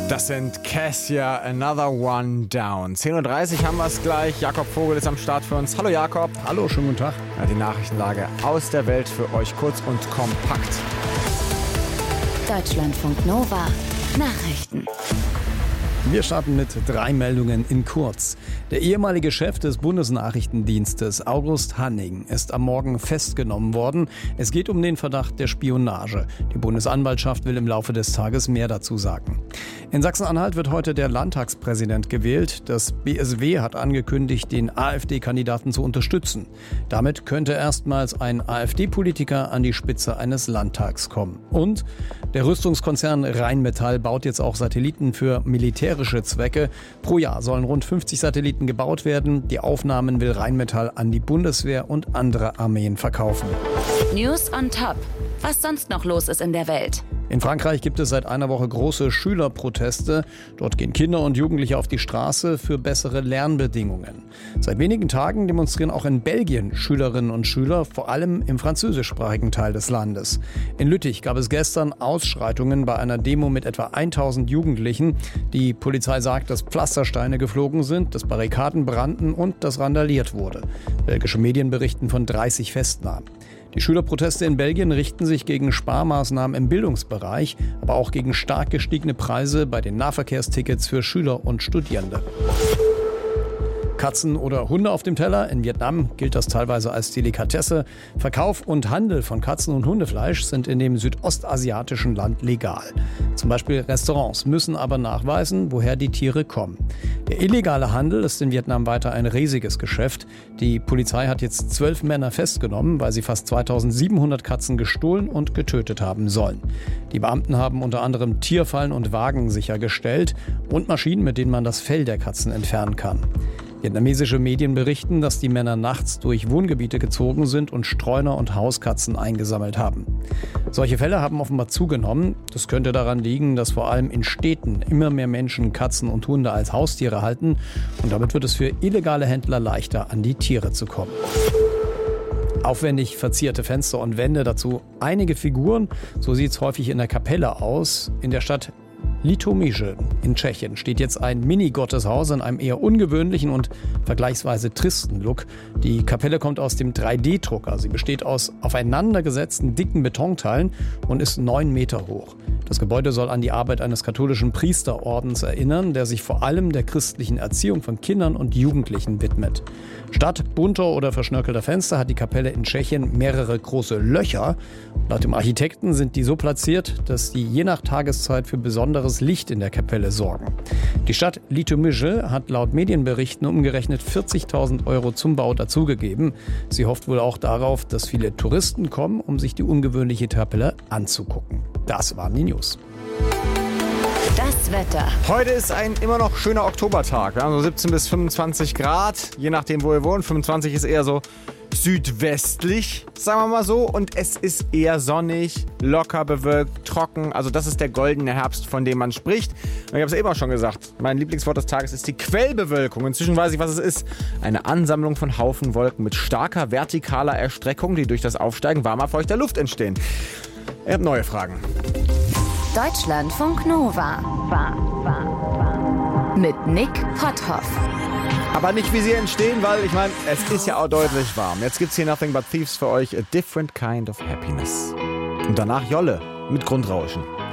Das sind Cassia, Another One Down. 10.30 Uhr haben wir es gleich. Jakob Vogel ist am Start für uns. Hallo Jakob. Hallo, schönen guten Tag. Ja, die Nachrichtenlage aus der Welt für euch kurz und kompakt. Deutschlandfunk Nova. Nachrichten. Wir starten mit 3 Meldungen in kurz. Der ehemalige Chef des Bundesnachrichtendienstes, August Hanning, ist am Morgen festgenommen worden. Es geht um den Verdacht der Spionage. Die Bundesanwaltschaft will im Laufe des Tages mehr dazu sagen. In Sachsen-Anhalt wird heute der Landtagspräsident gewählt. Das BSW hat angekündigt, den AfD-Kandidaten zu unterstützen. Damit könnte erstmals ein AfD-Politiker an die Spitze eines Landtags kommen. Und der Rüstungskonzern Rheinmetall baut jetzt auch Satelliten für militärische Zwecke. Pro Jahr sollen rund 50 Satelliten gebaut werden. Die Aufnahmen will Rheinmetall an die Bundeswehr und andere Armeen verkaufen. News on top. Was sonst noch los ist in der Welt. In Frankreich gibt es seit einer Woche große Schülerproteste. Dort gehen Kinder und Jugendliche auf die Straße für bessere Lernbedingungen. Seit wenigen Tagen demonstrieren auch in Belgien Schülerinnen und Schüler, vor allem im französischsprachigen Teil des Landes. In Lüttich gab es gestern Ausschreitungen bei einer Demo mit etwa 1000 Jugendlichen. Die Polizei sagt, dass Pflastersteine geflogen sind, dass Barrikaden brannten und dass randaliert wurde. Belgische Medien berichten von 30 Festnahmen. Die Schülerproteste in Belgien richten sich gegen Sparmaßnahmen im Bildungsbereich, aber auch gegen stark gestiegene Preise bei den Nahverkehrstickets für Schüler und Studierende. Katzen oder Hunde auf dem Teller. In Vietnam gilt das teilweise als Delikatesse. Verkauf und Handel von Katzen- und Hundefleisch sind in dem südostasiatischen Land legal. Zum Beispiel Restaurants müssen aber nachweisen, woher die Tiere kommen. Der illegale Handel ist in Vietnam weiter ein riesiges Geschäft. Die Polizei hat jetzt 12 Männer festgenommen, weil sie fast 2700 Katzen gestohlen und getötet haben sollen. Die Beamten haben unter anderem Tierfallen und Wagen sichergestellt und Maschinen, mit denen man das Fell der Katzen entfernen kann. Vietnamesische Medien berichten, dass die Männer nachts durch Wohngebiete gezogen sind und Streuner und Hauskatzen eingesammelt haben. Solche Fälle haben offenbar zugenommen. Das könnte daran liegen, dass vor allem in Städten immer mehr Menschen Katzen und Hunde als Haustiere halten. Und damit wird es für illegale Händler leichter, an die Tiere zu kommen. Aufwendig verzierte Fenster und Wände, dazu einige Figuren. So sieht es häufig in der Kapelle aus. In der Stadt Litomyje in Tschechien steht jetzt ein Mini-Gotteshaus in einem eher ungewöhnlichen und vergleichsweise tristen Look. Die Kapelle kommt aus dem 3D-Drucker. Sie besteht aus aufeinandergesetzten dicken Betonteilen und ist 9 Meter hoch. Das Gebäude soll an die Arbeit eines katholischen Priesterordens erinnern, der sich vor allem der christlichen Erziehung von Kindern und Jugendlichen widmet. Statt bunter oder verschnörkelter Fenster hat die Kapelle in Tschechien mehrere große Löcher. Laut dem Architekten sind die so platziert, dass die je nach Tageszeit für besonderes Licht in der Kapelle sorgen. Die Stadt Litomyje hat laut Medienberichten umgerechnet 40.000 € zum Bau dazugegeben. Sie hofft wohl auch darauf, dass viele Touristen kommen, um sich die ungewöhnliche Kapelle anzugucken. Das waren die News. Das Wetter. Heute ist ein immer noch schöner Oktobertag. Wir haben so 17 bis 25 Grad, je nachdem, wo ihr wohnt. 25 ist eher so südwestlich, sagen wir mal so. Und es ist eher sonnig, locker bewölkt, trocken. Also das ist der goldene Herbst, von dem man spricht. Und ich habe es eben auch schon gesagt, mein Lieblingswort des Tages ist die Quellbewölkung. Inzwischen weiß ich, was es ist. Eine Ansammlung von Haufen Wolken mit starker vertikaler Erstreckung, die durch das Aufsteigen warmer, feuchter Luft entstehen. Ich habe neue Fragen. Deutschlandfunk Nova. Mit Nick Potthoff. Aber nicht, wie sie entstehen, weil ich meine, es ist ja auch deutlich warm. Jetzt gibt's hier Nothing But Thieves für euch. A different kind of happiness. Und danach Jolle mit Grundrauschen.